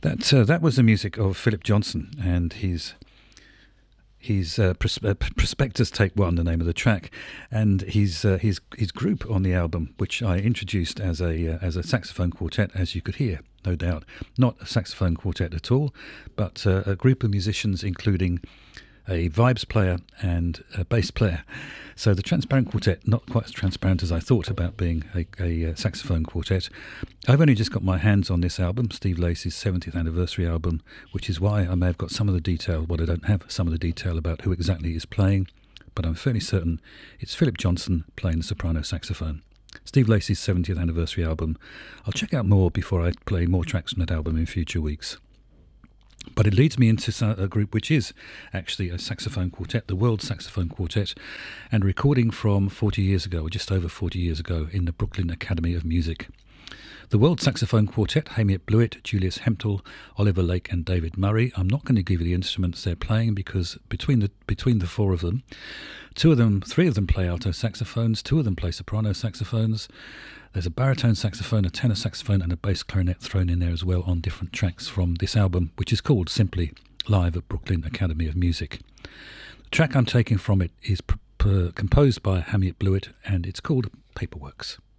That was the music of Philip Johnson and his Prospectus Take One, the name of the track, and his group on the album, which I introduced as a saxophone quartet, as you could hear, no doubt, not a saxophone quartet at all, but a group of musicians including a vibes player and a bass player. So the Transparent Quartet, not quite as transparent as I thought about being a saxophone quartet. I've only just got my hands on this album, Steve Lacy's 70th anniversary album, which is why I may have got some of the detail, I don't have some of the detail about who exactly is playing, but I'm fairly certain it's Philip Johnson playing the soprano saxophone. Steve Lacy's 70th anniversary album. I'll check out more before I play more tracks from that album in future weeks. But it leads me into a group which is actually a saxophone quartet, the World Saxophone Quartet, and recording from 40 years ago, or just over 40 years ago, in the Brooklyn Academy of Music. The World Saxophone Quartet, Hamiet Blewett, Julius Hemphill, Oliver Lake and David Murray. I'm not going to give you the instruments they're playing because between the four of them, three of them play alto saxophones, two of them play soprano saxophones. There's a baritone saxophone, a tenor saxophone and a bass clarinet thrown in there as well on different tracks from this album, which is called simply Live at Brooklyn Academy of Music. The track I'm taking from it is composed by Hamiet Blewett and it's called Paperworks.